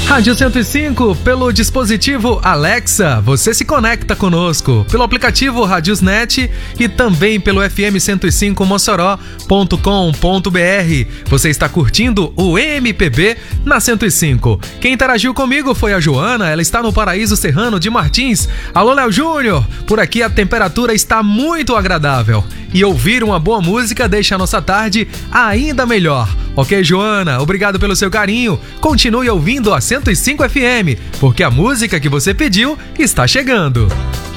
Rádio 105, pelo dispositivo Alexa, você se conecta conosco, pelo aplicativo Radiosnet e também pelo fm105mossoró.com.br. Você está curtindo o MPB na 105. Quem interagiu comigo foi a Joana, ela está no Paraíso Serrano de Martins. Alô, Léo Júnior, por aqui a temperatura está muito agradável e ouvir uma boa música deixa a nossa tarde ainda melhor. Ok, Joana, obrigado pelo seu carinho. Continue ouvindo a 105 FM, porque a música que você pediu está chegando.